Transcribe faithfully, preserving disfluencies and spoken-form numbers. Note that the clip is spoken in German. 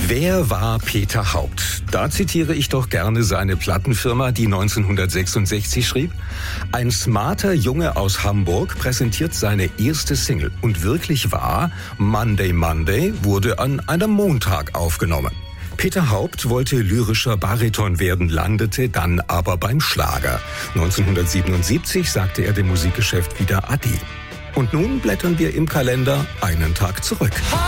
Wer war Peter Haupt? Da zitiere ich doch gerne seine Plattenfirma, die neunzehnhundertsechsundsechzig schrieb: Ein smarter Junge aus Hamburg präsentiert seine erste Single. Und wirklich wahr, Monday Monday wurde an einem Montag aufgenommen. Peter Haupt wollte lyrischer Bariton werden, landete dann aber beim Schlager. neunzehnhundertsiebenundsiebzig sagte er dem Musikgeschäft wieder Ade. Und nun blättern wir im Kalender einen Tag zurück.